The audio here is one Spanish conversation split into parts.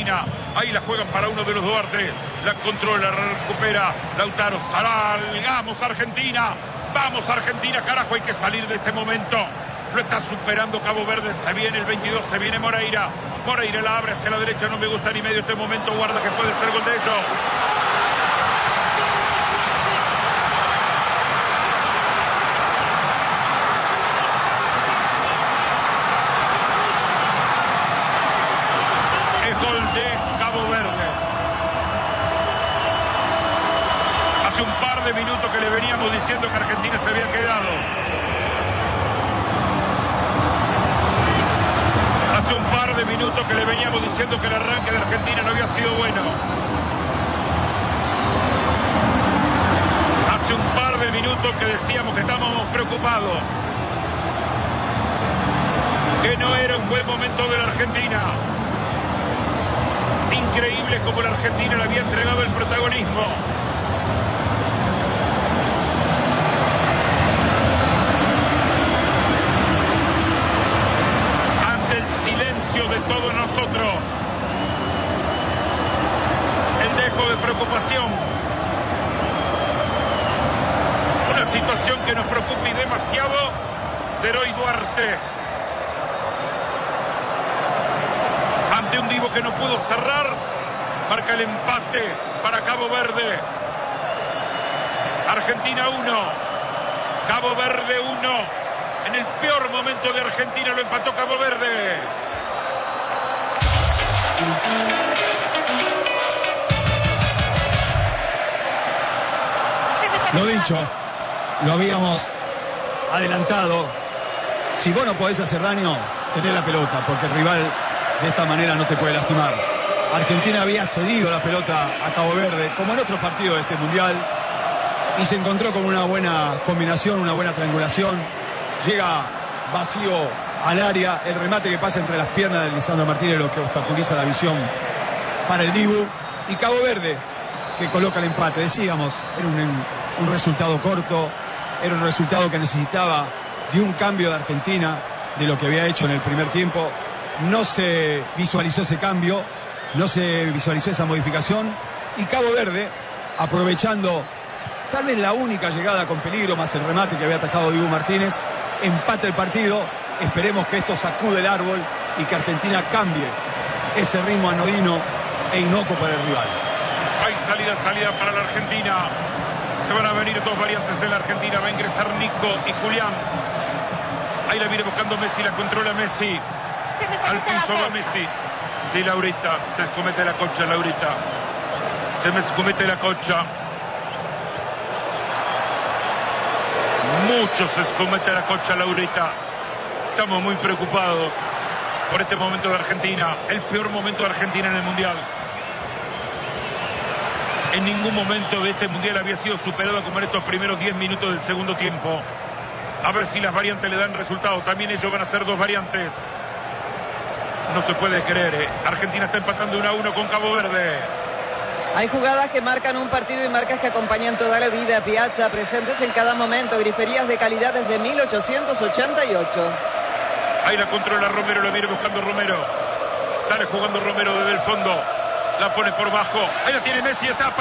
Argentina. Ahí la juegan para uno de los Duarte. La controla, recupera Lautaro. Salgamos Argentina. Vamos Argentina, carajo, hay que salir de este momento. Lo está superando Cabo Verde. Se viene el 22, se viene Moreira. Moreira la abre hacia la derecha. No me gusta ni medio este momento. Guarda que puede ser gol de ellos. Minutos que le veníamos diciendo que Argentina se había quedado. Hace un par de minutos que le veníamos diciendo que el arranque de Argentina no había sido bueno. Hace un par de minutos que decíamos que estábamos preocupados, que no era un buen momento de la Argentina. Increíble como la Argentina le había entregado el protagonismo. De todos nosotros, el dejo de preocupación, una situación que nos preocupa y demasiado, de Leroy Duarte, ante un Divo que no pudo cerrar, marca el empate para Cabo Verde. Argentina 1, Cabo Verde 1. En el peor momento de Argentina lo empató Cabo Verde. Lo dicho, lo habíamos adelantado. Si vos no podés hacer daño, tenés la pelota, porque el rival de esta manera no te puede lastimar. Argentina había cedido la pelota a Cabo Verde, como en otros partidos de este Mundial, y se encontró con una buena combinación, una buena triangulación. Llega vacío al área, el remate que pasa entre las piernas de Lisandro Martínez, lo que obstaculiza la visión para el Dibu, y Cabo Verde que coloca el empate. Decíamos, era un resultado corto, era un resultado que necesitaba de un cambio de Argentina, de lo que había hecho en el primer tiempo. No se visualizó ese cambio, no se visualizó esa modificación, y Cabo Verde, aprovechando tal vez la única llegada con peligro, más el remate que había atacado Dibu Martínez, empata el partido. Esperemos que esto sacude el árbol y que Argentina cambie ese ritmo anodino e inocuo para el rival. Hay salida para la Argentina. Se van a venir dos variantes en la Argentina. Va a ingresar Nico y Julián. Ahí la viene buscando Messi, la controla Messi. Al piso va Messi. Sí, Laurita, se escomete la concha, Laurita. Se me escomete la concha. Mucho se escomete la concha, Laurita. Estamos muy preocupados por este momento de Argentina. El peor momento de Argentina en el Mundial. En ningún momento de este Mundial había sido superado como en estos primeros 10 minutos del segundo tiempo. A ver si las variantes le dan resultado. También ellos van a hacer dos variantes. No se puede creer, Argentina está empatando 1-1 con Cabo Verde. Hay jugadas que marcan un partido y marcas que acompañan toda la vida. Piazza, presentes en cada momento. Griferías de calidad desde 1888. Ahí la controla Romero, la viene buscando Romero. Sale jugando Romero desde el fondo. La pone por bajo. Ahí la tiene Messi, está.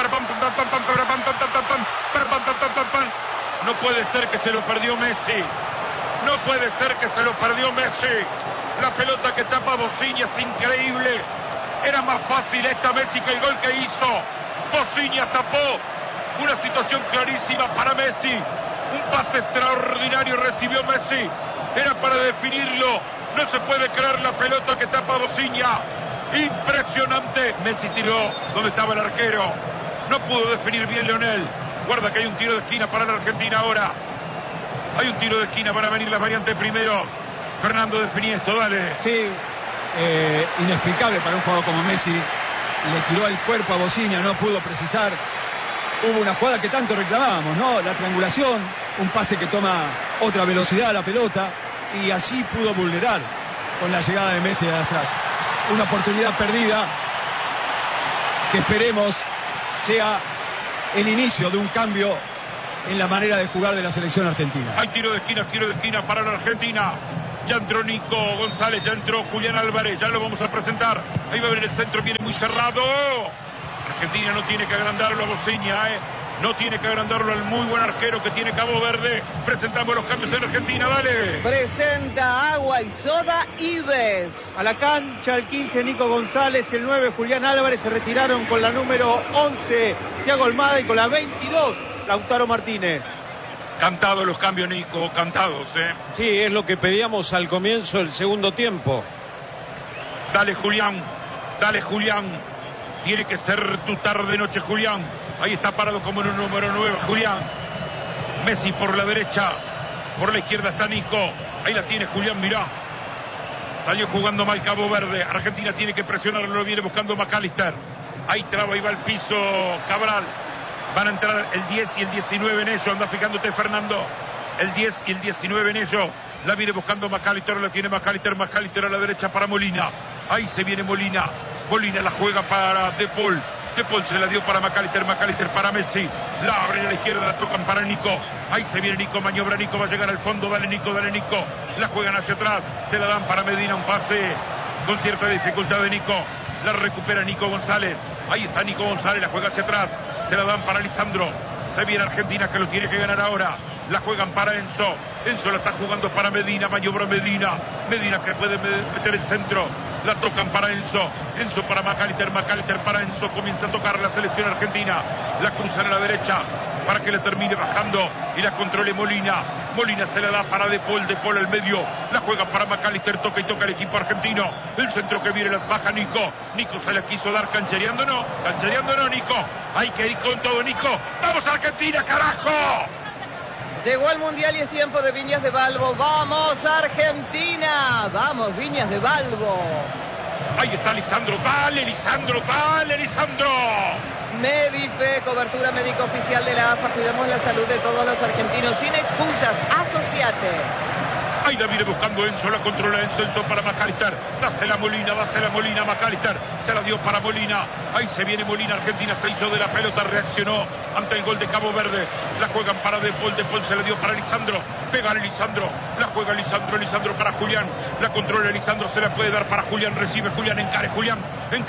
No puede ser que se lo perdió Messi. No puede ser que se lo perdió Messi. La pelota que tapa Bociña es increíble. Era más fácil esta Messi que el gol que hizo. Bociña tapó. Una situación clarísima para Messi. Un pase extraordinario recibió Messi. Era para definirlo. No se puede creer la pelota que tapa Bociña. Impresionante. Messi tiró donde estaba el arquero. No pudo definir bien Leonel. Guarda que hay un tiro de esquina para la Argentina ahora. Hay un tiro de esquina para venir las variantes primero. Fernando, definí esto, dale. Sí, inexplicable para un jugador como Messi. Le tiró el cuerpo a Bociña, no pudo precisar. Hubo una jugada que tanto reclamábamos, ¿no? La triangulación, un pase que toma otra velocidad a la pelota, y allí pudo vulnerar con la llegada de Messi de atrás. Una oportunidad perdida que esperemos sea el inicio de un cambio en la manera de jugar de la selección argentina. Hay tiro de esquina para la Argentina. Ya entró Nico González, ya entró Julián Álvarez, ya lo vamos a presentar. Ahí va a ver el centro, viene muy cerrado. Argentina no tiene que agrandarlo a Bociña, no tiene que agrandarlo al muy buen arquero que tiene Cabo Verde. Presentamos los cambios en Argentina, dale. Presenta Agua y Soda Ives. A la cancha el 15 Nico González, el 9 Julián Álvarez, se retiraron con la número 11 Thiago Almada y con la 22 Lautaro Martínez. Cantados los cambios, Nico, cantados, Sí, es lo que pedíamos al comienzo del segundo tiempo. Dale, Julián, dale, Julián. Tiene que ser tu tarde-noche, Julián. Ahí está parado como en un número 9, Julián. Messi por la derecha, por la izquierda está Nico. Ahí la tiene Julián, mirá. Salió jugando mal Cabo Verde. Argentina tiene que presionarlo, lo viene buscando McAllister. Ahí traba, ahí va el piso Cabral. Van a entrar el 10 y el 19 en ello. Anda fijándote, Fernando. El 10 y el 19 en ello. La viene buscando McAllister, la tiene McAllister a la derecha para Molina. Ahí se viene Molina. Molina la juega para De Paul. De Paul se la dio para McAllister para Messi. La abren a la izquierda, la tocan para Nico. Ahí se viene Nico, maniobra Nico, va a llegar al fondo. Dale Nico, dale Nico. La juegan hacia atrás, se la dan para Medina, un pase con cierta dificultad de Nico. La recupera Nico González. Ahí está Nico González, la juega hacia atrás. Se la dan para Lisandro. Se viene Argentina que lo tiene que ganar ahora. La juegan para Enzo. Enzo la está jugando para Medina. Maniobra Medina. Medina que puede meter el centro. La tocan para Enzo. Enzo para McAllister. McAllister para Enzo. Comienza a tocar la selección argentina. La cruzan a la derecha para que le termine bajando y la controle Molina. Molina se la da para De Paul. De Paul al medio. La juega para McAllister. Toca y toca el equipo argentino. El centro que viene la baja Nico. Nico se la quiso dar. Canchereando no. Canchereando no, Nico. Hay que ir con todo, Nico. ¡Vamos Argentina, carajo! Llegó el Mundial y es tiempo de Viñas de Balbo. ¡Vamos, Argentina! ¡Vamos, Viñas de Balbo! Ahí está Lisandro. ¡Dale, Lisandro! ¡Dale, Lisandro! Medife, cobertura médica oficial de la AFA. Cuidemos la salud de todos los argentinos. Sin excusas, asociate. Ahí la viene buscando Enzo, la controla Enzo para McAllister. Dásela Molina, McAllister. Se la dio para Molina. Ahí se viene Molina, Argentina se hizo de la pelota, reaccionó ante el gol de Cabo Verde. La juegan para De Paul se la dio para Lisandro. Pégale Lisandro, la juega Lisandro para Julián. La controla Lisandro, se la puede dar para Julián, recibe Julián, encare Julián,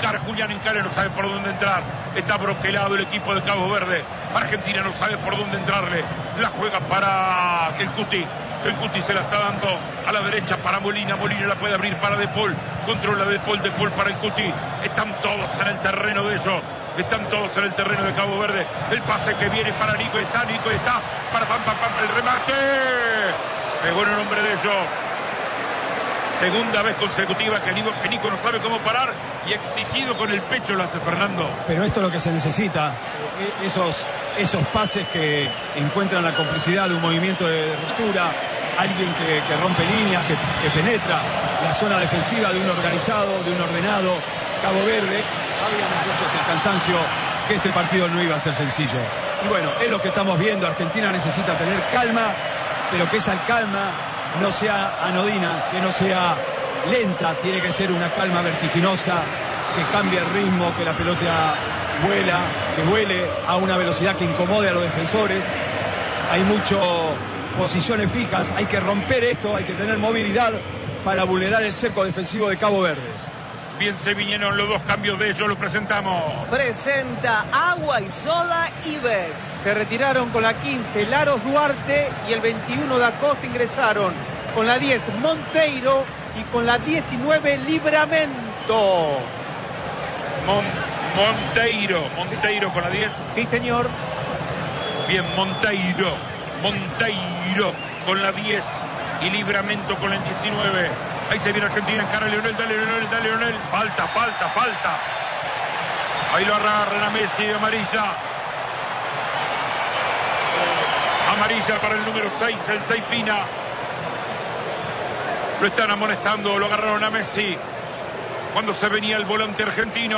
no sabe por dónde entrar. Está broquelado el equipo de Cabo Verde. Argentina no sabe por dónde entrarle. La juega para el Cuti. El Cuti se la está dando a la derecha para Molina. Molina la puede abrir para De Paul. Controla De Paul para el Cuti. Están todos en el terreno de ellos. Están todos en el terreno de Cabo Verde. El pase que viene para Nico. Está para pam, el remate. Pegó en el nombre de ellos. Segunda vez consecutiva que Nico no sabe cómo parar y exigido con el pecho lo hace Fernando. Pero esto es lo que se necesita. Esos pases que encuentran la complicidad de un movimiento de ruptura, alguien que rompe líneas, que penetra la zona defensiva de un organizado, de un ordenado Cabo Verde. Habíamos dicho hasta el cansancio que este partido no iba a ser sencillo. Y bueno, es lo que estamos viendo. Argentina necesita tener calma, pero que esa calma no sea anodina, que no sea lenta. Tiene que ser una calma vertiginosa, que cambie el ritmo, que la pelota que vuele a una velocidad que incomode a los defensores. Hay muchas posiciones fijas, hay que romper esto, hay que tener movilidad para vulnerar el cerco defensivo de Cabo Verde. Bien se vinieron los dos cambios de ellos, lo presentamos. Presenta Agua y Soda Ives. Se retiraron con la 15 Laros Duarte y el 21 da Costa ingresaron con la 10 Monteiro y con la 19 Libramento. Monteiro con la 10. Sí, señor. Bien, Monteiro con la 10 y Libramento con el 19. Ahí se viene Argentina, encara Leonel, dale Leonel. Falta. Ahí lo agarran a Messi, amarilla. Amarilla para el número 6, el 6 Pina. Lo están amonestando, lo agarraron a Messi cuando se venía el volante argentino.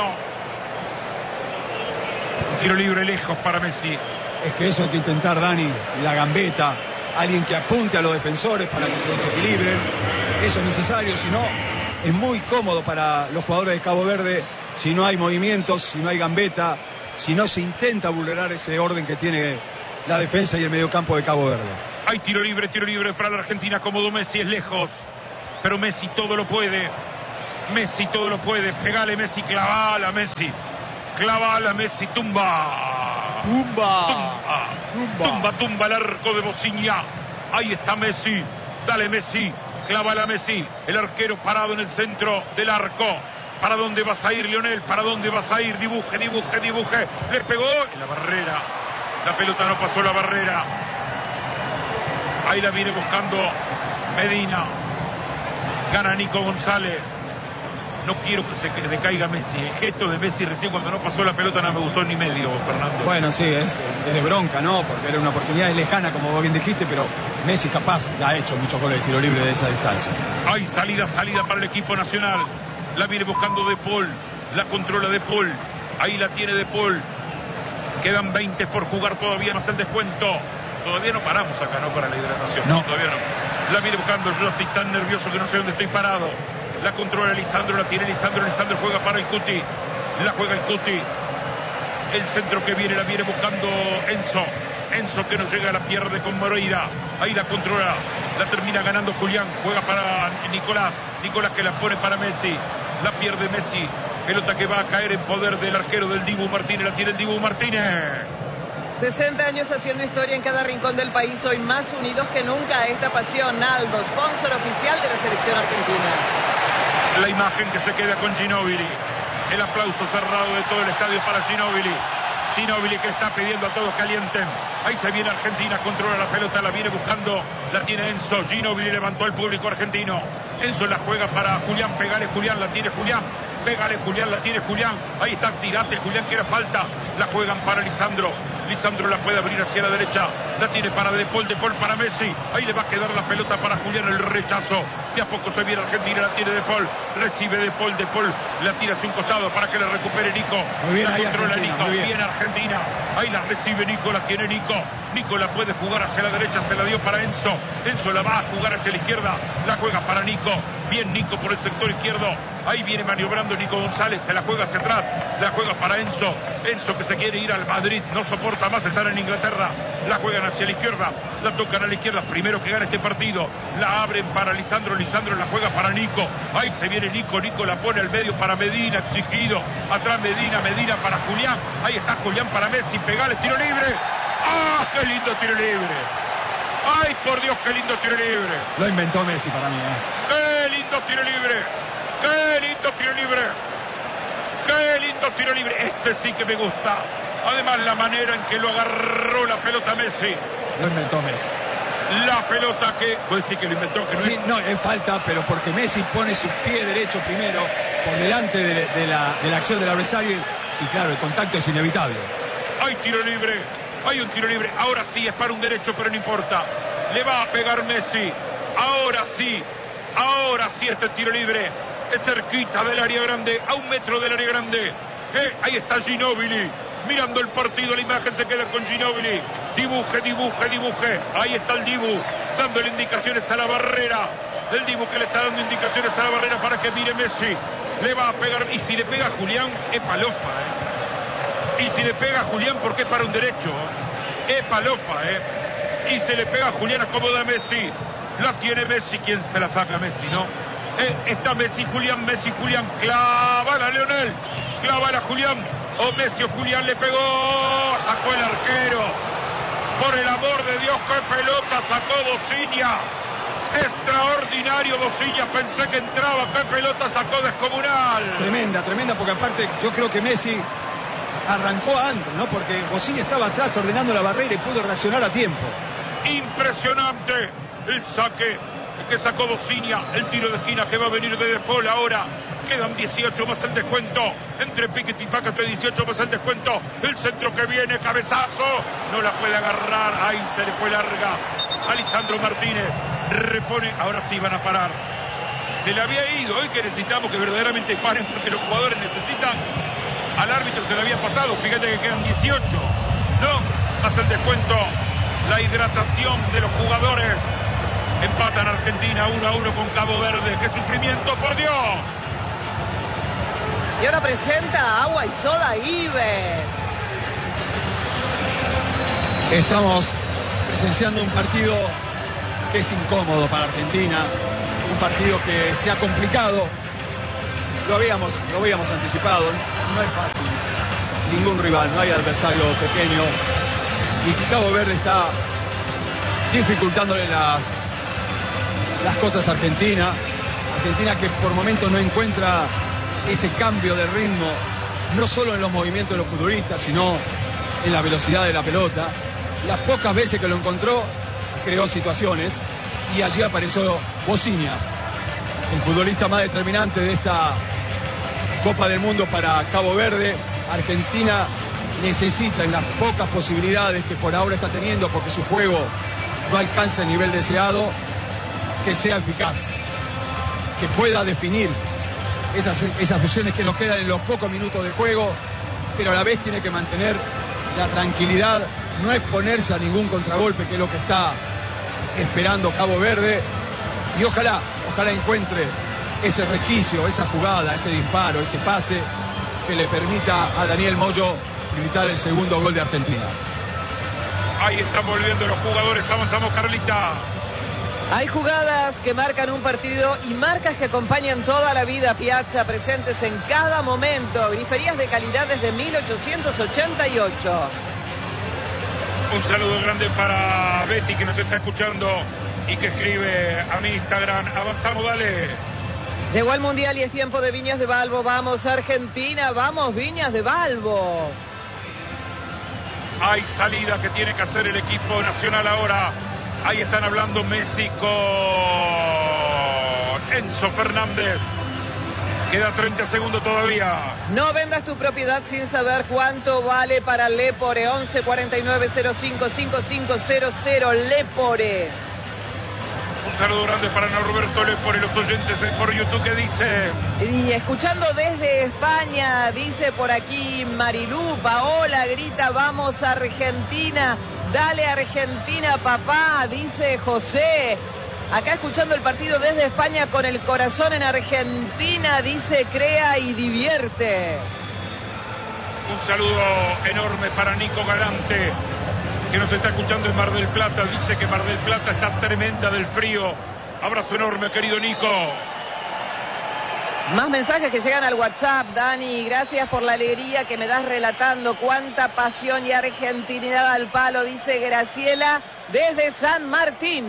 Un tiro libre lejos para Messi. Es que eso hay que intentar, Dani, la gambeta, alguien que apunte a los defensores para que se desequilibren. Eso es necesario, si no, es muy cómodo para los jugadores de Cabo Verde si no hay movimientos, si no hay gambeta, si no se intenta vulnerar ese orden que tiene la defensa y el mediocampo de Cabo Verde. Hay tiro libre para la Argentina, cómodo Messi, es lejos. pero Messi todo lo puede. Messi todo lo puede. Pegale Messi, clavala Messi. Clavala Messi, tumba. Tumba el arco de Bociña. Ahí está Messi. Dale Messi. Clavala Messi. El arquero parado en el centro del arco. ¿Para dónde vas a ir, Lionel? ¿Para dónde vas a ir? Dibuje. Le pegó en la barrera. La pelota no pasó la barrera. Ahí la viene buscando Medina. Gana Nico González. No quiero que se decaiga Messi. El gesto de Messi recién cuando no pasó la pelota no me gustó ni medio, Fernando. Bueno, sí, es de bronca, ¿no? Porque era una oportunidad lejana, como vos bien dijiste, pero Messi capaz ya ha hecho muchos goles de tiro libre de esa distancia. Hay salida para el equipo nacional. La viene buscando De Paul. La controla De Paul. Ahí la tiene De Paul. Quedan 20 por jugar todavía más el descuento. Todavía no paramos acá, ¿no? Para la hidratación. No. Todavía no. La viene buscando. Yo estoy tan nervioso que no sé dónde estoy parado. La controla Lisandro, la tiene Lisandro juega para el Cuti. La juega el Cuti. El centro que viene, la viene buscando Enzo. Enzo que no llega, la pierde con Moreira. Ahí la controla. La termina ganando Julián. Juega para Nicolás. Nicolás que la pone para Messi. La pierde Messi. Pelota que va a caer en poder del arquero del Dibu Martínez. La tiene el Dibu Martínez. 60 años haciendo historia en cada rincón del país. Hoy más unidos que nunca. Esta pasión. Naldo, sponsor oficial de la selección argentina. La imagen que se queda con Ginóbili. El aplauso cerrado de todo el estadio para Ginóbili. Ginóbili que está pidiendo a todos que alienten. Ahí se viene Argentina, controla la pelota, la viene buscando, la tiene Enzo. Ginóbili levantó al público argentino. Enzo la juega para Julián, pegale Julián, la tiene Julián. Pégale Julián, la tiene Julián. Ahí está, tirate Julián, que era falta. La juegan para Lisandro. Lisandro la puede abrir hacia la derecha. La tiene para De Paul para Messi. Ahí le va a quedar la pelota para Julián, el rechazo. De a poco se viene Argentina, la tiene De Paul. Recibe De Paul la tira hacia un costado para que la recupere Nico. Muy bien, la ahí controla Argentina, Nico, muy bien. bien Argentina. Ahí la recibe Nico, la tiene Nico. Nico la puede jugar hacia la derecha, se la dio para Enzo. Enzo la va a jugar hacia la izquierda. La juega para Nico. Bien Nico por el sector izquierdo. Ahí viene maniobrando Nico González, se la juega hacia atrás, la juega para Enzo. Enzo que se quiere ir al Madrid, no soporta más estar en Inglaterra. La juegan hacia la izquierda, la tocan a la izquierda, primero que gana este partido. La abren para Lisandro, Lisandro la juega para Nico. Ahí se viene Nico, Nico la pone al medio para Medina, exigido. Atrás Medina, Medina para Julián. Ahí está Julián para Messi, pegale, tiro libre. ¡Ah, qué lindo tiro libre! ¡Ay, por Dios, qué lindo tiro libre! Lo inventó Messi para mí, ¡Qué lindo tiro libre! ¡Qué lindo tiro libre! ¡Qué lindo tiro libre! Este sí que me gusta. Además, la manera en que lo agarró la pelota Messi. Lo inventó Messi. La pelota que... ¿Puede decir que lo inventó? Que no Sí, no, es falta, pero porque Messi pone su pie derecho primero por delante de la acción del adversario y claro, el contacto es inevitable. Hay tiro libre. Hay un tiro libre. Ahora sí es para un derecho, pero no importa. Le va a pegar Messi. Ahora sí. Ahora sí este tiro libre. Es cerquita del área grande, a 1 metro del área grande. Ahí está Ginóbili, mirando el partido, la imagen se queda con Ginóbili. Dibuje. Ahí está el Dibu, dándole indicaciones a la barrera. El Dibu que le está dando indicaciones a la barrera para que mire Messi. Le va a pegar, y si le pega a Julián, es palofa. Y si le pega a Julián, porque es para un derecho. Es palofa. Y se le pega a Julián, acomoda a Messi. La tiene Messi, ¿quién se la saca? Messi, ¿no? Está Messi, Julián, clavala Leonel, clavala Julián, o Messi o Julián le pegó, sacó el arquero, por el amor de Dios, qué pelota sacó Bociña, extraordinario Bociña, pensé que entraba, qué pelota sacó descomunal. Tremenda, porque aparte yo creo que Messi arrancó antes, ¿no? Porque Bociña estaba atrás ordenando la barrera y pudo reaccionar a tiempo. Impresionante el saque que sacó Bociña, el tiro de esquina que va a venir de Paul ahora. Quedan 18 más el descuento. Entre Piquet y Pácate, 18 más el descuento. El centro que viene, cabezazo. No la puede agarrar. Ahí se le fue larga. Lisandro Martínez repone. Ahora sí van a parar. Se le había ido. Hoy que necesitamos que verdaderamente paren porque los jugadores necesitan. Al árbitro se le había pasado. Fíjate que quedan 18. No, más el descuento. La hidratación de los jugadores. Empatan Argentina 1-1 con Cabo Verde. ¡Qué sufrimiento, por Dios! Y ahora presenta Agua y Soda Ives. Estamos presenciando un partido que es incómodo para Argentina. Un partido que se ha complicado. Lo habíamos anticipado. No es fácil. Ningún rival, no hay adversario pequeño. Y Cabo Verde está dificultándole las cosas a Argentina. Argentina que por momentos no encuentra ese cambio de ritmo, no solo en los movimientos de los futbolistas, sino en la velocidad de la pelota. Las pocas veces que lo encontró, creó situaciones y allí apareció Bociña, el futbolista más determinante de esta Copa del Mundo para Cabo Verde. Argentina necesita, en las pocas posibilidades que por ahora está teniendo, porque su juego no alcanza el nivel deseado, que sea eficaz, que pueda definir esas opciones que nos quedan en los pocos minutos de juego, pero a la vez tiene que mantener la tranquilidad, no exponerse a ningún contragolpe, que es lo que está esperando Cabo Verde, y ojalá encuentre ese resquicio, esa jugada, ese disparo, ese pase que le permita a Daniel Moyo gritar el segundo gol de Argentina. Ahí están volviendo los jugadores, avanzamos, Carlita. Hay jugadas que marcan un partido y marcas que acompañan toda la vida a Piazza, presentes en cada momento. Griferías de calidad desde 1888. Un saludo grande para Betty, que nos está escuchando y que escribe a mi Instagram. Avanzamos, dale. Llegó el Mundial y es tiempo de Viñas de Balbo. Vamos Argentina, vamos Viñas de Balbo. Hay salida que tiene que hacer el equipo nacional ahora. Ahí están hablando Messi con Enzo Fernández. Queda 30 segundos todavía. No vendas tu propiedad sin saber cuánto vale para Lepore. 11 49 05 5500 Lepore. Un saludo grande para Norberto Lepore, los oyentes por YouTube, que dice. Y escuchando desde España, dice por aquí Marilú, Paola grita, vamos Argentina. Dale Argentina, papá, dice José. Acá escuchando el partido desde España con el corazón en Argentina, dice crea y divierte. Un saludo enorme para Nico Galante, que nos está escuchando en Mar del Plata. Dice que Mar del Plata está tremenda del frío. Abrazo enorme, querido Nico. Más mensajes que llegan al WhatsApp, Dani, gracias por la alegría que me das relatando, cuánta pasión y argentinidad al palo, dice Graciela desde San Martín.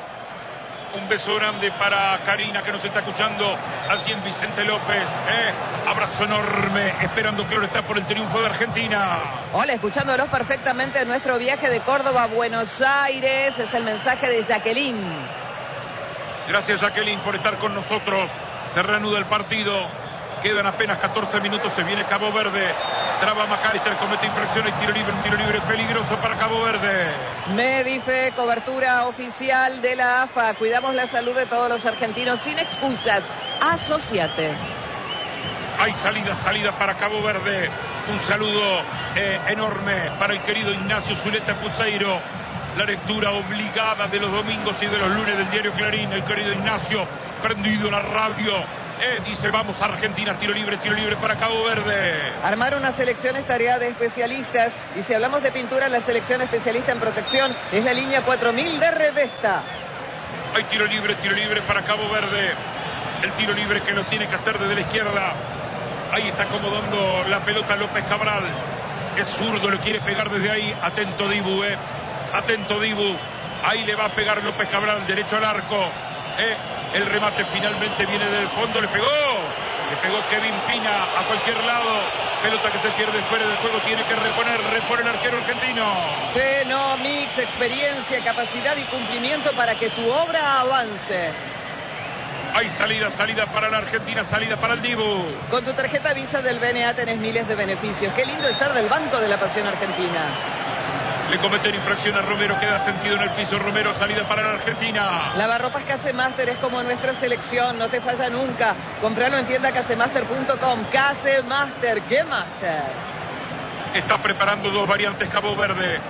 Un beso grande para Karina, que nos está escuchando aquí en Vicente López. Abrazo enorme, esperando, claro está, por el triunfo de Argentina. Hola, escuchándolos perfectamente en nuestro viaje de Córdoba a Buenos Aires, es el mensaje de Jacqueline. Gracias, Jacqueline, por estar con nosotros. Se reanuda el partido, quedan apenas 14 minutos, se viene Cabo Verde, traba McAllister, comete infracción, y tiro libre peligroso para Cabo Verde. Medife, cobertura oficial de la AFA, cuidamos la salud de todos los argentinos sin excusas, asociate. Hay salida para Cabo Verde, un saludo enorme para el querido Ignacio Zuleta Puseiro, la lectura obligada de los domingos y de los lunes del diario Clarín, el querido Ignacio, prendido la radio, dice vamos a Argentina, tiro libre para Cabo Verde. Armar una selección es tarea de especialistas, y si hablamos de pintura, la selección especialista en protección es la línea 4000 de Revesta. Hay tiro libre para Cabo Verde, el tiro libre que lo tiene que hacer desde la izquierda. Ahí está acomodando la pelota López Cabral, es zurdo, lo quiere pegar desde ahí, atento Dibu, atento Dibu, ahí le va a pegar López Cabral, derecho al arco, el remate finalmente viene del fondo, le pegó Kevin Pina a cualquier lado, pelota que se pierde fuera del juego, tiene que repone el arquero argentino. Fenomix, experiencia, capacidad y cumplimiento para que tu obra avance. Hay salida para la Argentina, salida para el Dibu. Con tu tarjeta Visa del BNA tenés miles de beneficios. Qué lindo es ser del Banco de la Pasión Argentina. Le cometen infracción a Romero, queda sentido en el piso Romero, salida para la Argentina. Lavarropas Casemaster es como nuestra selección, no te falla nunca. Compralo en tienda casemaster.com. Casemaster, ¿qué master? Está preparando dos variantes Cabo Verde.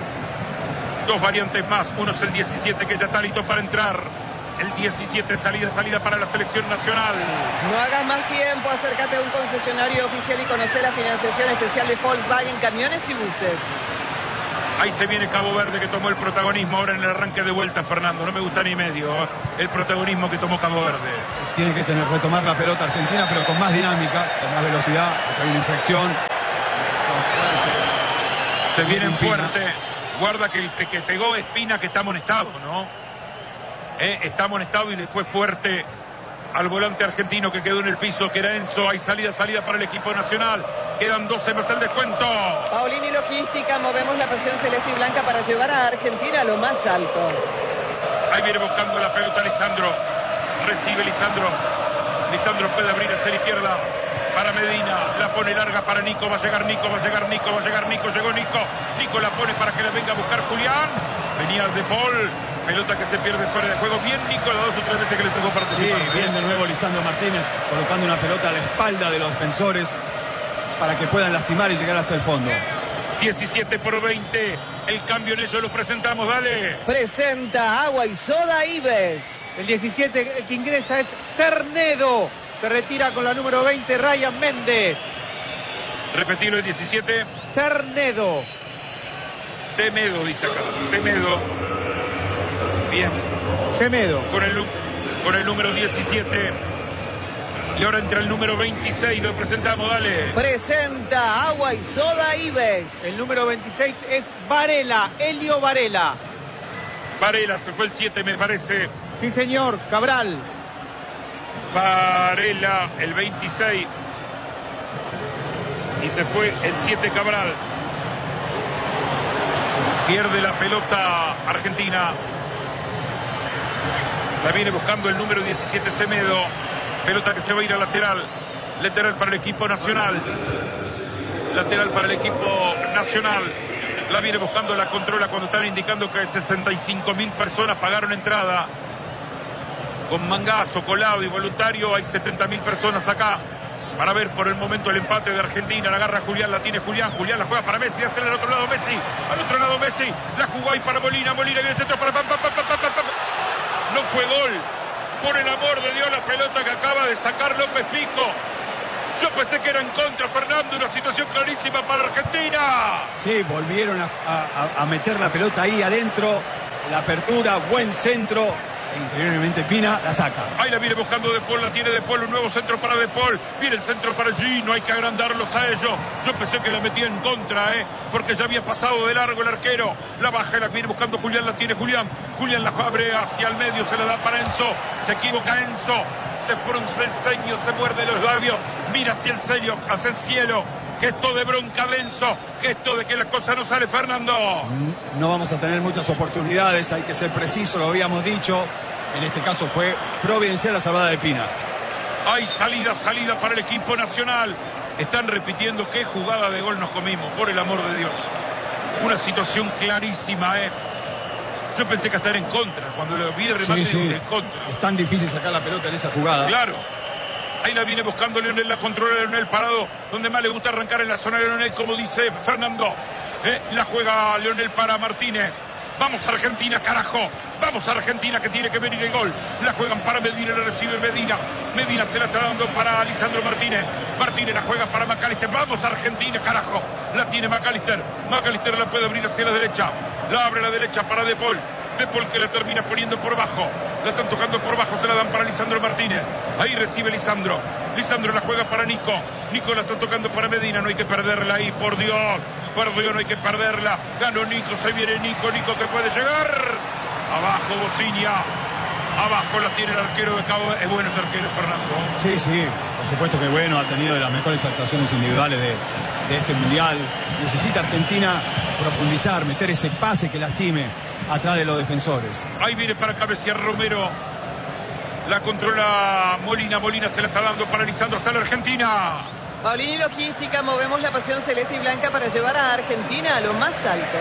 Dos variantes más, uno es el 17 que ya está listo para entrar. El 17, salida para la selección nacional. No hagas más tiempo, acércate a un concesionario oficial y conoce la financiación especial de Volkswagen Camiones y Buses. Ahí se viene Cabo Verde, que tomó el protagonismo ahora en el arranque de vuelta, Fernando. No me gusta ni medio el protagonismo que tomó Cabo Verde. Tiene que retomar la pelota Argentina, pero con más dinámica, con más velocidad, porque hay una inflexión. Se vienen fuerte. Guarda que el que pegó Espina, que está amonestado, ¿no? Está amonestado y le fue fuerte al volante argentino que quedó en el piso, que era Enzo. Hay salida para el equipo nacional. Quedan 12 más el descuento. Paulini Logística, movemos la pasión celeste y blanca para llevar a Argentina a lo más alto. Ahí viene buscando la pelota Lisandro. Recibe Lisandro. Lisandro puede abrir hacia la izquierda para Medina. La pone larga para Nico. Va a llegar Nico. Llegó Nico. Nico la pone para que la venga a buscar Julián. Venía De Paul. Pelota que se pierde fuera de juego. Bien Nico, las 2 o 3 veces que le tocó participar. Sí, bien de nuevo Lisandro Martínez, colocando una pelota a la espalda de los defensores para que puedan lastimar y llegar hasta el fondo. 17-20. El cambio en ello lo presentamos, dale. Presenta Agua y Soda Ives. El 17 que ingresa es Cernedo. Se retira con la número 20 Ryan Méndez. Repetirlo, el 17. Cernedo. Semedo, dice acá. Semedo. Bien. Semedo. Con el número 17. Y ahora entra el número 26. Lo presentamos, dale. Presenta Agua y Soda Ives. El número 26 es Varela. Elio Varela. Varela, se fue el 7, me parece. Sí, señor. Cabral. Varela, el 26. Y se fue el 7, Cabral. Pierde la pelota Argentina. La viene buscando el número 17, Semedo. Pelota que se va a ir a lateral. Lateral para el equipo nacional. Lateral para el equipo nacional. La viene buscando, la controla cuando están indicando que 65.000 personas pagaron entrada. Con mangazo, colado y voluntario, hay 70.000 personas acá para ver por el momento el empate de Argentina. La agarra Julián, la tiene Julián. Julián la juega para Messi, hace al otro lado Messi. Al otro lado Messi, la jugó ahí para Molina. Molina viene el centro para... No fue gol. Por el amor de Dios, la pelota que acaba de sacar López Pico. Yo pensé que era en contra, Fernando, una situación clarísima para Argentina. Sí, volvieron a meter la pelota ahí adentro. La apertura, buen centro. Increíblemente Pina la saca. Ahí la viene buscando De Paul, la tiene De Paul, un nuevo centro para De Paul. Viene el centro para Gino, hay que agrandarlos a ellos. Yo pensé que la metía en contra, porque ya había pasado de largo el arquero. La baja, la viene buscando Julián, la tiene Julián. Julián la abre hacia el medio, se la da para Enzo. Se equivoca Enzo, se frunce el ceño, se muerde los labios. Mira hacia el cielo, hacia el cielo. Gesto de bronca de Enzo, gesto de que la cosa no sale, Fernando. No vamos a tener muchas oportunidades, hay que ser preciso, lo habíamos dicho. En este caso fue providencial la salvada de Pina. Hay salida para el equipo nacional. Están repitiendo qué jugada de gol nos comimos, por el amor de Dios. Una situación clarísima, Yo pensé que estar en contra, cuando lo vi el remate sí. en contra. Es tan difícil sacar la pelota en esa jugada. Claro. Ahí la viene buscando Leonel, la controla Leonel parado, donde más le gusta arrancar en la zona de Leonel, como dice Fernando. La juega Leonel para Martínez. Vamos Argentina, carajo. Vamos Argentina, que tiene que venir el gol. La juegan para Medina, la recibe Medina. Medina se la está dando para Lisandro Martínez. Martínez la juega para McAllister. Vamos Argentina, carajo. La tiene McAllister. McAllister la puede abrir hacia la derecha. La abre a la derecha para De Paul. De Paul que la termina poniendo por bajo. La están tocando por bajo, se la dan para Lisandro Martínez. Ahí recibe Lisandro. Lisandro la juega para Nico. Nico la está tocando para Medina. No hay que perderla ahí, por Dios. Por Dios, no hay que perderla. Ganó Nico, se viene Nico. Nico que puede llegar. Abajo Bociña. Abajo la tiene el arquero de Cabo. Es bueno este arquero, Fernando. Sí, por supuesto que bueno. Ha tenido de las mejores actuaciones individuales de este mundial. Necesita Argentina profundizar, meter ese pase que lastime atrás de los defensores. Ahí viene para cabecear Romero. La controla Molina. Molina se la está dando para Lisandro. Está la Argentina. Paulini Logística, movemos la pasión celeste y blanca para llevar a Argentina a lo más alto.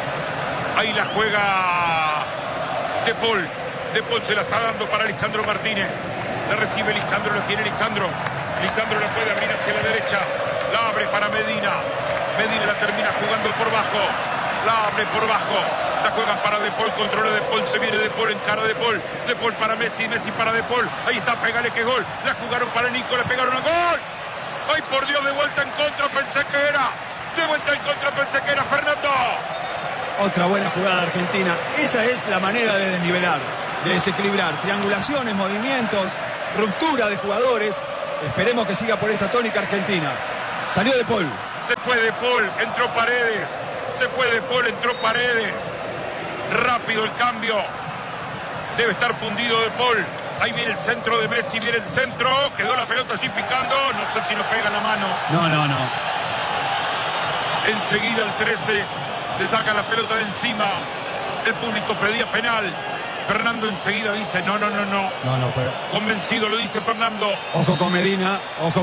Ahí la juega De Paul. De Paul se la está dando para Lisandro Martínez. La recibe Lisandro, la tiene Lisandro. Lisandro la puede abrir hacia la derecha. La abre para Medina. Medina la termina jugando por bajo. La abre por bajo. La juegan para De Paul, controla De Paul, se viene De Paul, encara De Paul. De Paul para Messi, Messi para De Paul. Ahí está, pégale que gol. La jugaron para Nico, le pegaron a gol. ¡Ay, por Dios, de vuelta en contra pensé que era! De vuelta en contra pensé que era, Fernando. Otra buena jugada argentina. Esa es la manera de desnivelar, de desequilibrar. Triangulaciones, movimientos, ruptura de jugadores. Esperemos que siga por esa tónica Argentina. Salió De Paul. Se fue De Paul, entró Paredes. Se fue De Paul, entró Paredes. Rápido el cambio. Debe estar fundido De Paul. Ahí viene el centro de Messi, viene el centro. Quedó la pelota así picando. No sé si nos pega la mano. No. Enseguida el 13 se saca la pelota de encima. El público pedía penal. Fernando enseguida dice no. No fue. Convencido lo dice Fernando. Ojo con Medina.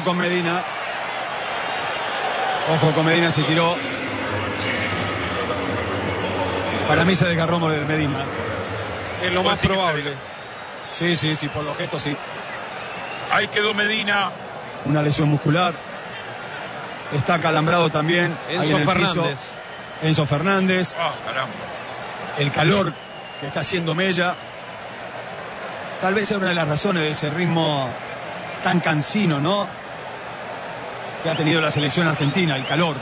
Se tiró. Para mí se desgarró de Medina. Es lo más probable. Sí, por los gestos sí. Ahí quedó Medina. Una lesión muscular. Está acalambrado también. Enzo Fernández. Enzo Fernández. Ah, caramba. El calor que está haciendo Mella. Tal vez sea una de las razones de ese ritmo tan cansino, ¿no? Que ha tenido la selección argentina, el calor.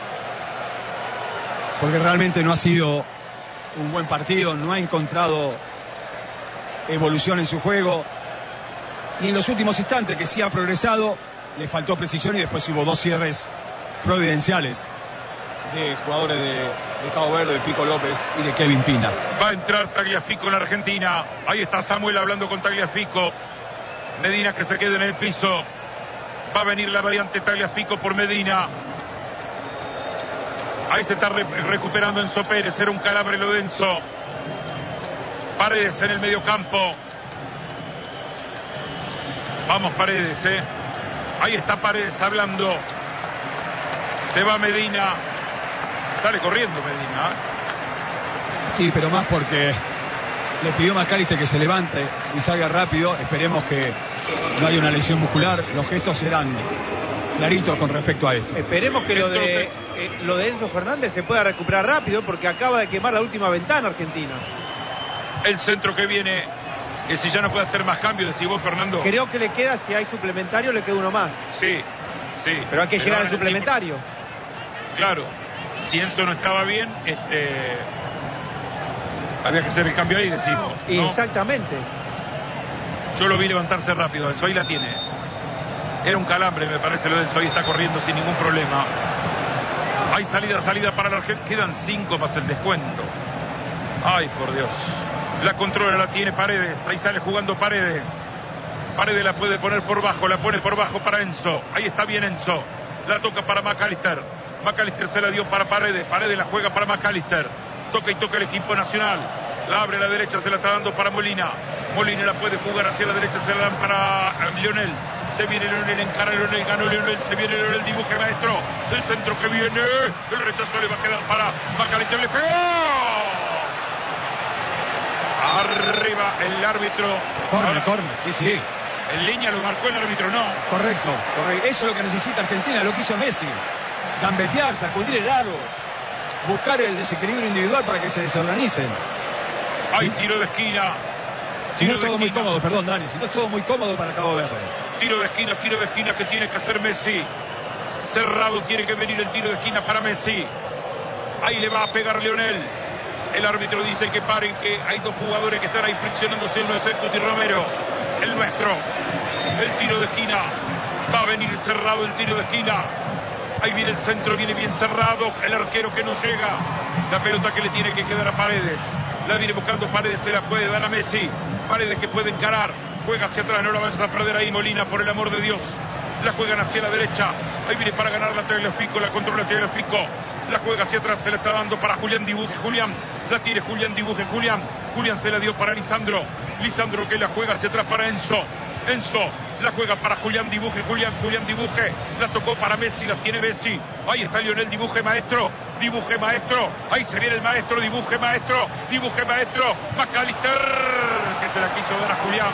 Porque realmente no ha sido un buen partido, no ha encontrado evolución en su juego. Y en los últimos instantes, que sí ha progresado, le faltó precisión y después hubo 2 cierres providenciales de jugadores de Cabo Verde, de Pico López y de Kevin Pina. Va a entrar Tagliafico en la Argentina. Ahí está Samuel hablando con Tagliafico. Medina que se queda en el piso. Va a venir la variante Tagliafico por Medina. Ahí se está recuperando Enzo Pérez. Era un calambre lo de Enzo. Paredes en el mediocampo. Vamos Paredes, Ahí está Paredes hablando. Se va Medina. Sale corriendo Medina. Sí, pero más porque le pidió McAllister que se levante y salga rápido. Esperemos que no haya una lesión muscular. Los gestos serán claritos con respecto a esto. Esperemos que lo de Enzo Fernández se pueda recuperar rápido, porque acaba de quemar la última ventana Argentina. El centro que viene, que si ya no puede hacer más cambios, decís vos, Fernando. Creo que le queda, si hay suplementario, le queda uno más. Sí. Pero hay que llegar al suplementario. Claro. Si Enzo no estaba bien, había que hacer el cambio ahí, decimos, ¿no? Exactamente. Yo lo vi levantarse rápido. Enzo ahí la tiene. Era un calambre, me parece, lo de Enzo. Ahí está corriendo sin ningún problema. Hay salida para la Argentina. Quedan 5 más el descuento. Ay, por Dios. La controla, la tiene Paredes. Ahí sale jugando Paredes. Paredes la puede poner por bajo. La pone por bajo para Enzo. Ahí está bien Enzo. La toca para McAllister. McAllister se la dio para Paredes. Paredes la juega para McAllister. Toca el equipo nacional. La abre a la derecha, se la está dando para Molina. Molina la puede jugar hacia la derecha, se la dan para Lionel. Se viene Lionel, encara Lionel, ganó Lionel, se viene Lionel, dibuje maestro. El centro que viene, el rechazo le va a quedar para McAllister, le pegó. Arriba el árbitro. Corner, sí. En línea lo marcó el árbitro, no. Correcto. Eso es lo que necesita Argentina, lo que hizo Messi. Gambetear, sacudir el aro, buscar el desequilibrio individual para que se desorganicen. Hay tiro de esquina. Si no es todo muy cómodo, perdón Dani, si no es todo muy cómodo para Cabo Verde. Tiro de esquina que tiene que hacer Messi. Cerrado tiene que venir el tiro de esquina para Messi. Ahí le va a pegar Lionel. El árbitro dice que paren, que hay 2 jugadores que están ahí friccionándose. Uno es Cuti Romero, el nuestro. El tiro de esquina. Va a venir cerrado el tiro de esquina. Ahí viene el centro, viene bien cerrado. El arquero que no llega. La pelota que le tiene que quedar a Paredes. La viene buscando Paredes, se la puede dar a Messi. Paredes que puede encarar. Juega hacia atrás, no la vayas a perder ahí, Molina, por el amor de Dios. La juegan hacia la derecha. Ahí viene para ganar la Tagliafico, la controla Tagliafico. La juega hacia atrás, se la está dando para Julián Dibuje. Julián, la tiene Julián Dibuje. Julián se la dio para Lisandro. Lisandro que la juega hacia atrás para Enzo. La juega para Julián Dibuje. Julián Dibuje. La tocó para Messi, la tiene Messi. Ahí está Lionel, Dibuje maestro. Ahí se viene el maestro, Dibuje maestro. McAllister, que se la quiso dar a Julián.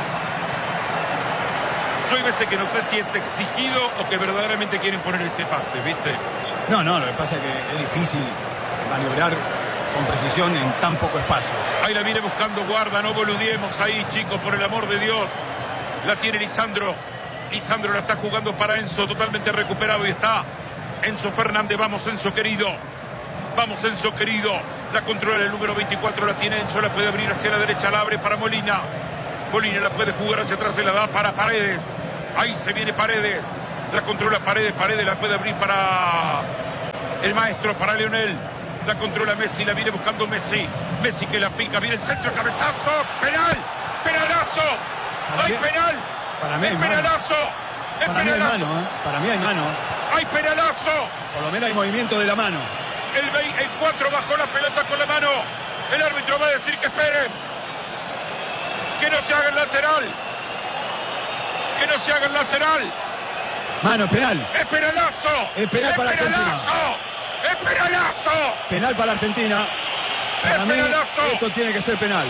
Yo hay veces que no sé si es exigido o que verdaderamente quieren poner ese pase, ¿viste? No, lo que pasa es que es difícil maniobrar con precisión en tan poco espacio. Ahí la viene buscando Guarda, no boludiemos ahí, chicos, por el amor de Dios. La tiene Lisandro la está jugando para Enzo, totalmente recuperado y está Enzo Fernández. Vamos Enzo querido, La controla el número 24, la tiene Enzo, la puede abrir hacia la derecha, la abre para Molina. Molina la puede jugar hacia atrás, se la da para Paredes. Ahí se viene Paredes. La controla Paredes, Paredes la puede abrir para el maestro, para Leonel. La controla Messi, la viene buscando Messi. Messi que la pica, viene el centro, cabezazo, penal, penalazo. Hay penal. Para mí es hay penalazo. Es Para mí hay penalazo. mano, ¿eh? Para mí hay mano. Hay penalazo. Por lo menos hay movimiento de la mano. El 4 bajó la pelota con la mano. El árbitro va a decir que esperen. Que no se haga el lateral. Que no se haga el lateral. Mano, penal. Es penalazo. Es penal para penalazo. Es penalazo. Penal para Argentina. Para Es mí penalazo. esto tiene que ser penal.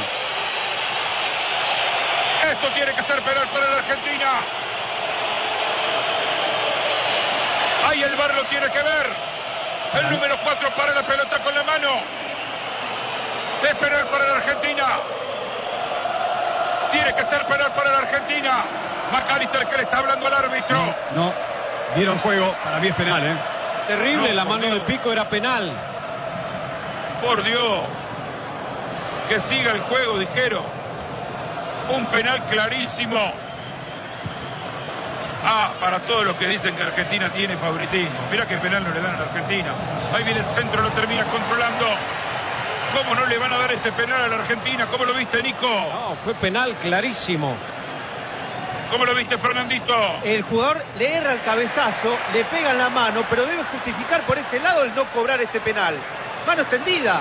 Esto tiene que ser penal para la Argentina. Ahí el VAR lo tiene que ver. El número 4 para la pelota con la mano. Es penal para la Argentina. Tiene que ser penal para la Argentina. McAllister que le está hablando al árbitro. No. Dieron juego. Para mí es penal, ¿eh? Terrible, No, la por mano Dios. de Pico era penal. Por Dios. Que siga el juego, dijeron. Un penal clarísimo. Para todos los que dicen que Argentina tiene favoritismo. Mirá que penal no le dan a la Argentina. Ahí viene el centro, lo termina controlando. ¿Cómo no le van a dar este penal a la Argentina? ¿Cómo lo viste, Nico? No, fue penal clarísimo. ¿Cómo lo viste, Fernandito? El jugador le erra el cabezazo, le pega en la mano, pero debe justificar por ese lado el no cobrar este penal. Mano extendida.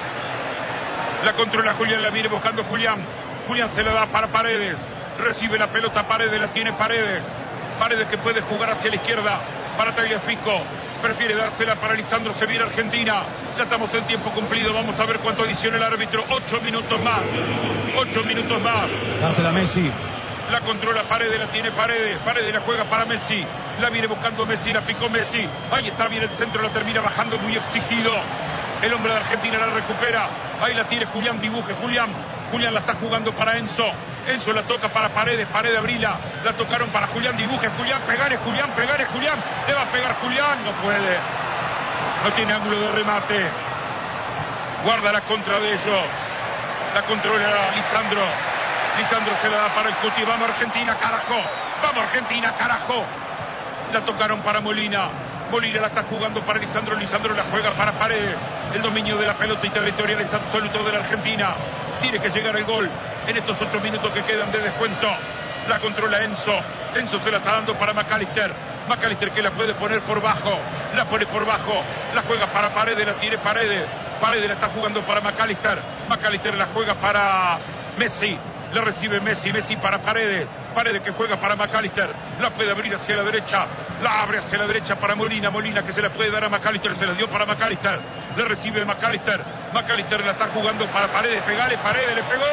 La controla Julián, la viene buscando Julián. Julián se la da para Paredes. Recibe la pelota Paredes, la tiene Paredes. Paredes que puede jugar hacia la izquierda para Tagliafico. Prefiere dársela para Lisandro. Se viene Argentina. Ya estamos en tiempo cumplido. Vamos a ver cuánto adiciona el árbitro. 8 minutos más. 8 minutos más. Dásela a Messi. La controla Paredes, la tiene Paredes. Paredes la juega para Messi. La viene buscando Messi, la picó Messi. Ahí está bien el centro, la termina bajando muy exigido. El hombre de Argentina la recupera. Ahí la tiene Julián, dibuje Julián. Julián la está jugando para Enzo. Enzo la toca para Paredes, Paredes abrila. La tocaron para Julián, dibuje Julián. Pegale Julián, pegale Julián. Le va a pegar Julián, no puede. No tiene ángulo de remate. Guarda la contra de ellos. La controla Lisandro. Lisandro se la da para el Cuti. Vamos Argentina, carajo. Vamos Argentina, carajo. La tocaron para Molina. Molina la está jugando para Lisandro. Lisandro la juega para Paredes. El dominio de la pelota y territorial es absoluto de la Argentina. Tiene que llegar el gol en estos 8 minutos que quedan de descuento. La controla Enzo. Enzo se la está dando para McAllister. McAllister que la puede poner por bajo. La pone por bajo. La juega para Paredes. La tiene Paredes. Paredes la está jugando para McAllister. McAllister la juega para Messi. La recibe Messi. Messi para Paredes. Paredes que juega para McAllister. La puede abrir hacia la derecha. La abre hacia la derecha para Molina. Molina que se la puede dar a McAllister. Se la dio para McAllister. La recibe McAllister. McAllister la está jugando para Paredes. Pegale Paredes. Le pegó.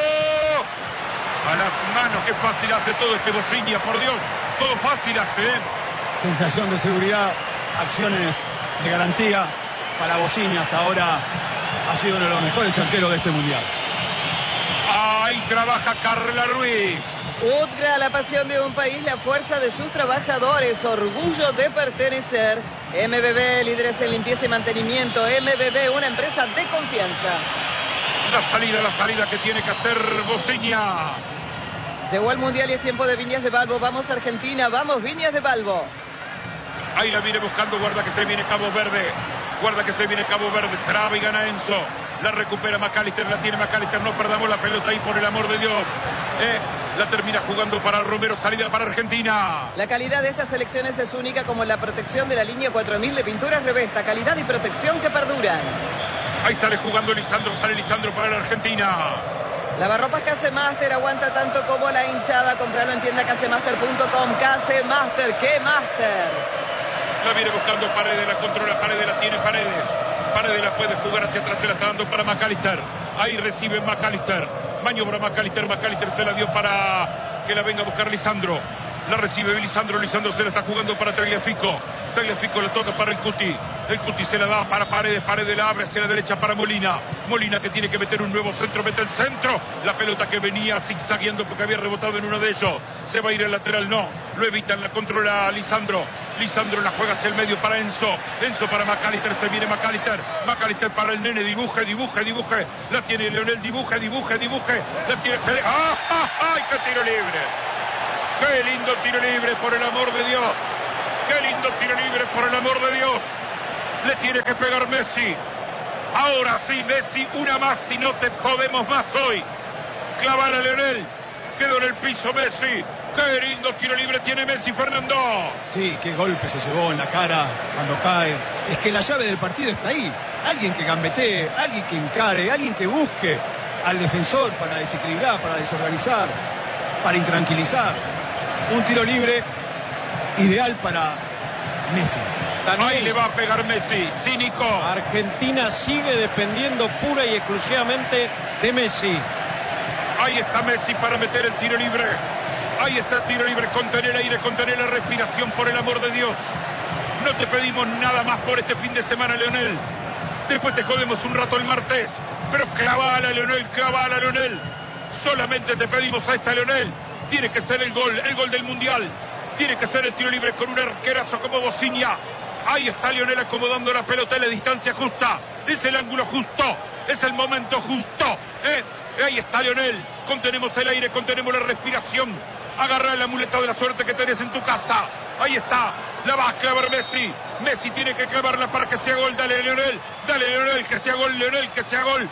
A las manos. Qué fácil hace todo este Bociña. Por Dios. Todo fácil hace. Sensación de seguridad. Acciones de garantía para Bociña. Hasta ahora ha sido uno de los mejores arqueros de este mundial. Ahí trabaja Carla Ruiz. UTGRA, la pasión de un país, la fuerza de sus trabajadores, orgullo de pertenecer. MBB, líderes en limpieza y mantenimiento. MBB, una empresa de confianza. La salida que tiene que hacer Bociña. Llegó al Mundial y es tiempo de Viñas de Balbo. Vamos Argentina, vamos Viñas de Balbo. Ahí la viene buscando, guarda que se viene Cabo Verde. Guarda que se viene Cabo Verde. Traba y gana Enzo. La recupera McAllister, la tiene McAllister. No perdamos la pelota ahí, por el amor de Dios. La termina jugando para Romero, salida para Argentina. La calidad de estas selecciones es única, como la protección de la línea 4000 de pinturas Revesta. Calidad y protección que perduran. Ahí sale jugando Lisandro, sale Lisandro para la Argentina. Lavarropas Casemaster, aguanta tanto como la hinchada. Comprarlo en tienda casemaster.com. Casemaster, ¡qué master! La viene buscando Paredes, la controla Paredes, la tiene Paredes. Paredes la puede jugar hacia atrás, se la está dando para McAllister. Ahí recibe McAllister. Maniobra McAllister, McAllister se la dio para que la venga a buscar La recibe Lisandro, Lisandro se la está jugando para Tagliafico. Tagliafico la toca para el Cuti. El Cuti se la da para Paredes. Paredes la abre hacia la derecha para Molina. Molina que tiene que meter un nuevo centro. Mete el centro. La pelota que venía zigzagueando porque había rebotado en uno de ellos. Se va a ir al lateral, no. Lo evitan, la controla Lisandro. Lisandro la juega hacia el medio para Enzo. Enzo para McAllister. Se viene McAllister. McAllister para el nene. Dibuje. La tiene Leonel. Dibuje. La tiene. ¡Ay, qué tiro libre! ¡Qué lindo tiro libre, por el amor de Dios! ¡Qué lindo tiro libre, por el amor de Dios! Le tiene que pegar Messi. Ahora sí, Messi, una más, si no te jodemos más hoy. Clavar a Leonel. Quedó en el piso Messi. ¡Qué lindo tiro libre tiene Messi, Fernando! Sí, qué golpe se llevó en la cara cuando cae. Es que la llave del partido está ahí. Alguien que gambetee, alguien que encare, alguien que busque al defensor para desequilibrar, para desorganizar, para intranquilizar. Un tiro libre ideal para Messi. Ahí le va a pegar Messi. Cínico. Argentina sigue dependiendo pura y exclusivamente de Messi. Ahí está Messi para meter el tiro libre. Ahí está el tiro libre. Contener el aire, contener la respiración, por el amor de Dios. No te pedimos nada más por este fin de semana, Leonel. Después te jodemos un rato el martes. Pero clavala, Leonel. Solamente te pedimos a esta, Leonel. Tiene que ser el gol del Mundial. Tiene que ser el tiro libre con un arquerazo como Bociña. Ahí está Leonel acomodando la pelota en la distancia justa. Es el ángulo justo. Es el momento justo. Ahí está Leonel. Contenemos el aire, contenemos la respiración. Agarra la muleta de la suerte que tenés en tu casa. Ahí está. La va a clavar Messi. Messi tiene que clavarla para que sea gol. Dale, Leonel. Que sea gol, Leonel. Que sea gol.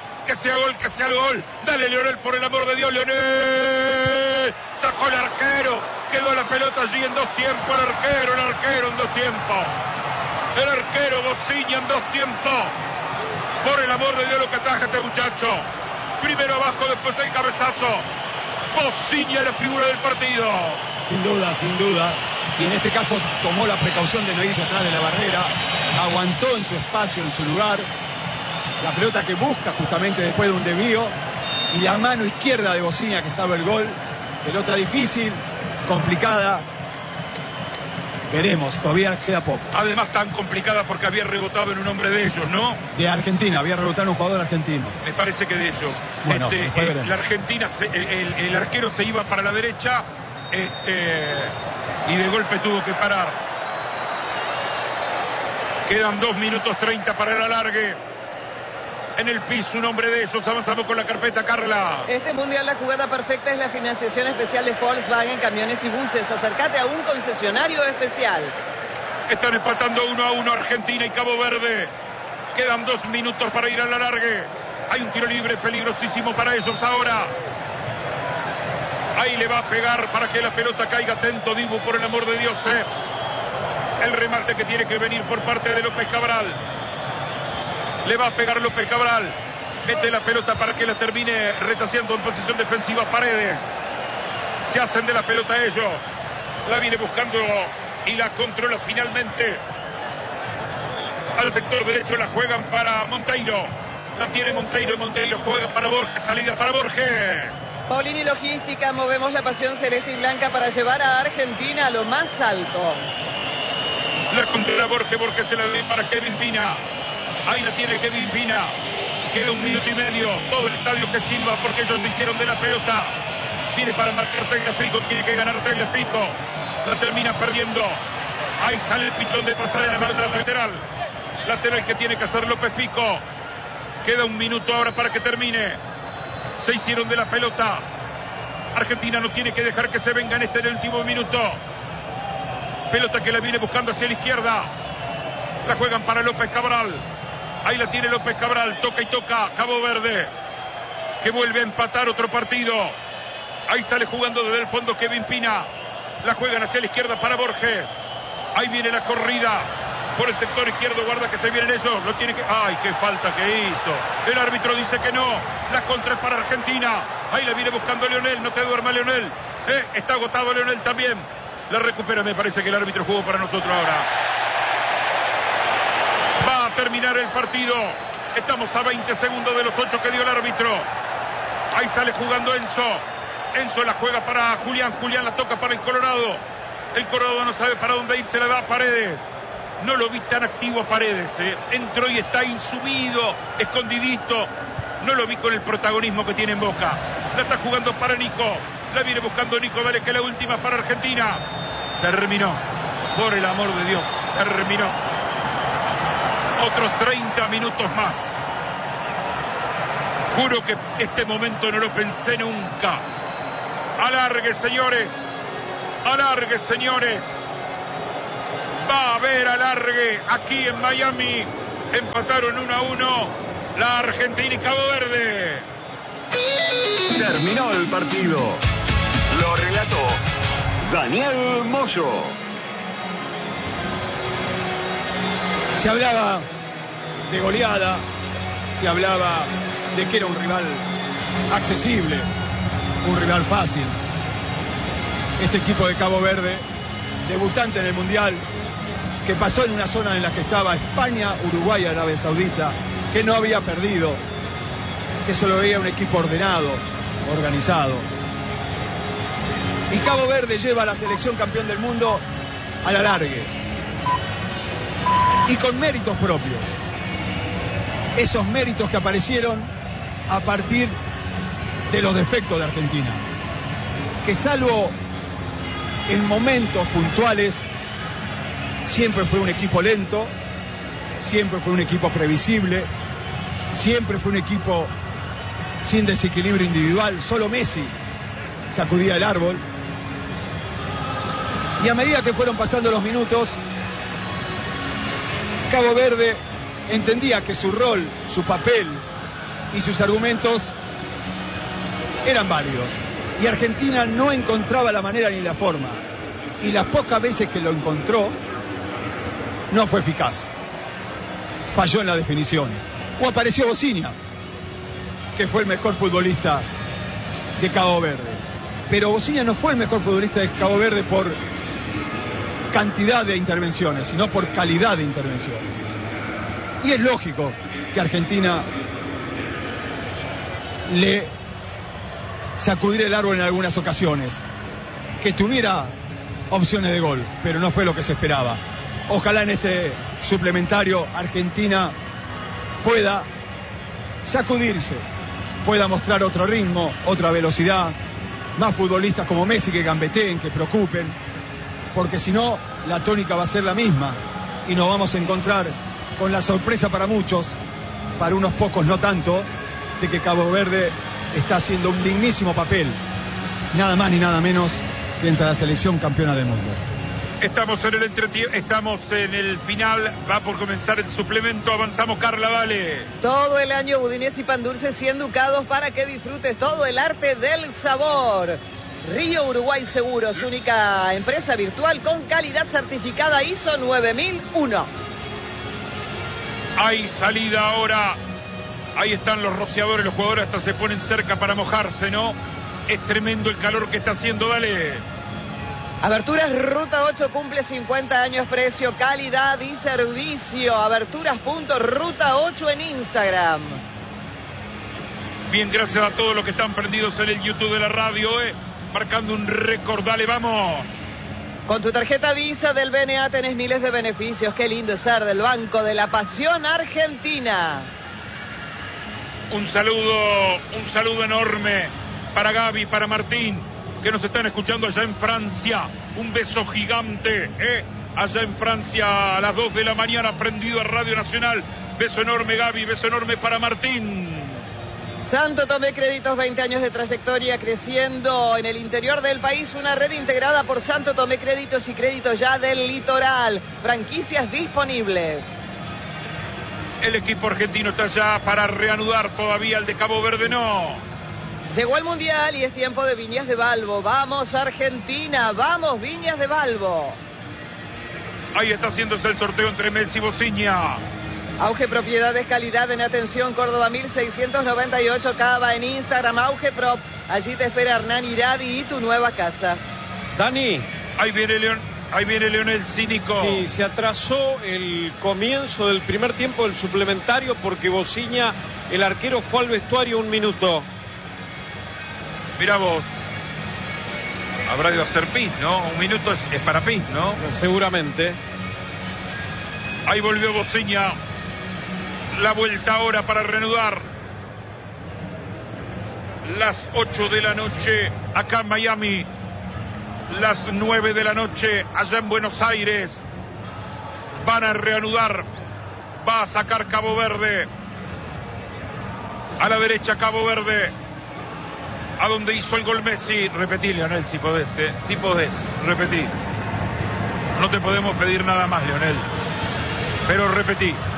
Dale, Leonel, por el amor de Dios, Leonel. Sacó el arquero. Quedó la pelota allí en dos tiempos. El arquero en dos tiempos. El arquero Bociña en dos tiempos. Por el amor de Dios, lo que ataja este muchacho. Primero abajo, después el cabezazo. Bociña, la figura del partido. Sin duda. Y en este caso tomó la precaución de no irse atrás de la barrera. Aguantó en su espacio, en su lugar. La pelota que busca justamente después de un desvío. Y la mano izquierda de Bociña que sabe el gol. Pelota difícil, complicada. Veremos, todavía queda poco. Además tan complicada porque había rebotado en un hombre de ellos, ¿no? De Argentina, había rebotado en un jugador argentino. Me parece que de ellos. Bueno, la Argentina, el arquero se iba para la derecha y de golpe tuvo que parar. Quedan 2 minutos 30 para el alargue. En el piso un hombre de ellos. Avanzamos con la carpeta, Carla. Este mundial, la jugada perfecta es la financiación especial de Volkswagen Camiones y Buses. Acércate a un concesionario especial. Están empatando 1-1 Argentina y Cabo Verde. Quedan 2 minutos para ir al alargue. Hay un tiro libre peligrosísimo para ellos ahora. Ahí le va a pegar para que la pelota caiga. Atento, Dibu, por el amor de Dios. El remate que tiene que venir por parte de López Cabral. Le va a pegar López Cabral. Mete la pelota para que la termine rechaceando en posición defensiva Paredes. Se hacen de la pelota ellos. La viene buscando y la controla finalmente. Al sector derecho la juegan para Monteiro. La tiene Monteiro. Monteiro juega para Borges. Salida para Borges. Paulini Logística, movemos la pasión celeste y blanca para llevar a Argentina a lo más alto. La controla Borges. Borges se la ve para Kevin Pina. Ahí la tiene Kevin Pina. Queda 1 minuto y medio. Todo el estadio que silba porque ellos se hicieron de la pelota. Viene para marcar Tagliafico. Tiene que ganar Tagliafico. La termina perdiendo. Ahí sale el pichón de pasar en la pelota lateral. Lateral que tiene que hacer López Pico. Queda 1 minuto ahora para que termine. Se hicieron de la pelota. Argentina no tiene que dejar que se venga en el último minuto. Pelota que la viene buscando hacia la izquierda. La juegan para López Cabral. Ahí la tiene López Cabral. Toca y toca Cabo Verde, que vuelve a empatar otro partido. Ahí sale jugando desde el fondo Kevin Pina. La juegan hacia la izquierda para Borges. Ahí viene la corrida por el sector izquierdo. Guarda que se vienen ellos. Lo tiene que... ¡Ay, qué falta que hizo! El árbitro dice que no. La contra es para Argentina. Ahí la viene buscando Leonel. No te duermas, Leonel. Está agotado Leonel también. La recupera. Me parece que el árbitro jugó para nosotros ahora. Va a terminar el partido. Estamos a 20 segundos de los 8 que dio el árbitro. Ahí sale jugando Enzo. Enzo la juega para Julián. Julián la toca para el Colorado. El Colorado no sabe para dónde ir. Se la da a Paredes. No lo vi tan activo a Paredes, entró y está ahí subido, escondidito. No lo vi con el protagonismo que tiene en Boca. La está jugando para Nico. La viene buscando Nico, dale que la última para Argentina. Terminó. Por el amor de Dios, terminó. Otros 30 minutos más. Juro que este momento no lo pensé nunca. Alargue, señores. Alargue, señores. Va a haber alargue aquí en Miami. Empataron 1-1 la Argentina y Cabo Verde. Terminó el partido. Lo relató Daniel Moyo. Se hablaba de goleada, se hablaba de que era un rival accesible, un rival fácil. Este equipo de Cabo Verde, debutante en el Mundial, que pasó en una zona en la que estaba España, Uruguay y Arabia Saudita, que no había perdido, que se lo veía un equipo ordenado, organizado. Y Cabo Verde lleva a la selección campeón del mundo a la largue. Y con méritos propios. Esos méritos que aparecieron a partir de los defectos de Argentina. Que salvo en momentos puntuales, siempre fue un equipo lento, siempre fue un equipo previsible, siempre fue un equipo sin desequilibrio individual. Solo Messi sacudía el árbol. Y a medida que fueron pasando los minutos, Cabo Verde entendía que su rol, su papel y sus argumentos eran válidos. Y Argentina no encontraba la manera ni la forma. Y las pocas veces que lo encontró, no fue eficaz. Falló en la definición. O apareció Bociña, que fue el mejor futbolista de Cabo Verde. Pero Bociña no fue el mejor futbolista de Cabo Verde por cantidad de intervenciones, sino por calidad de intervenciones. Y es lógico que Argentina le sacudiera el árbol en algunas ocasiones, que tuviera opciones de gol, pero no fue lo que se esperaba. Ojalá en este suplementario Argentina pueda sacudirse, pueda mostrar otro ritmo, otra velocidad, más futbolistas como Messi que gambeteen, que preocupen, porque si no, la tónica va a ser la misma y nos vamos a encontrar con la sorpresa para muchos, para unos pocos no tanto, de que Cabo Verde está haciendo un dignísimo papel, nada más ni nada menos que entre la selección campeona del mundo. Estamos en el final, va por comenzar el suplemento, avanzamos, Carla, dale. Todo el año Budinés y Pan Dulce 100 ducados para que disfrutes todo el arte del sabor. Río Uruguay Seguros, única empresa virtual con calidad certificada ISO 9001. Hay salida ahora. Ahí están los rociadores, los jugadores hasta se ponen cerca para mojarse, ¿no? Es tremendo el calor que está haciendo, dale. Aberturas Ruta 8 cumple 50 años, precio, calidad y servicio. Aberturas.ruta 8 en Instagram. Bien, gracias a todos los que están prendidos en el YouTube de la radio, marcando un récord, dale, vamos. Con tu tarjeta Visa del BNA tenés miles de beneficios. Qué lindo es ser del Banco de la Pasión Argentina. Un saludo enorme para Gaby, para Martín, que nos están escuchando allá en Francia. Un beso gigante, allá en Francia a las 2 de la mañana, prendido a Radio Nacional. Beso enorme, Gaby, beso enorme para Martín. Santo Tomé Créditos, 20 años de trayectoria, creciendo en el interior del país, una red integrada por Santo Tomé Créditos y Créditos Ya del Litoral. Franquicias disponibles. El equipo argentino está ya para reanudar, todavía el de Cabo Verde no. Llegó el Mundial y es tiempo de Viñas de Balbo. Vamos Argentina, vamos Viñas de Balbo. Ahí está haciéndose el sorteo entre Messi y Bociña. Auge Propiedades, calidad en atención, Córdoba 1698, Cava en Instagram, Auge Prop. Allí te espera Hernán Iradi y tu nueva casa. Dani. Ahí viene Leonel Cínico. Sí, se atrasó el comienzo del primer tiempo del suplementario porque Bociña, el arquero, fue al vestuario 1 minuto. Mirá vos. Habrá de hacer pis, ¿no? 1 minuto es para pis, ¿no? Seguramente. Ahí volvió Bociña. La vuelta ahora para reanudar. Las 8 de la noche acá en Miami. Las 9 de la noche allá en Buenos Aires. Van a reanudar. Va a sacar Cabo Verde. A la derecha Cabo Verde. A donde hizo el gol Messi. Repetí, Leonel, si podés. Si podés, repetí. No te podemos pedir nada más, Leonel. Pero repetí.